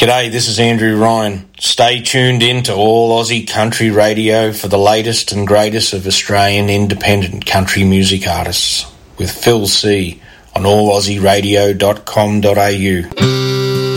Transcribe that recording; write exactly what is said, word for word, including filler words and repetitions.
G'day, this is Andrew Ryan. Stay tuned in to All Aussie Country Radio for the latest and greatest of Australian independent country music artists with Phil C on all aussie radio dot com dot a u.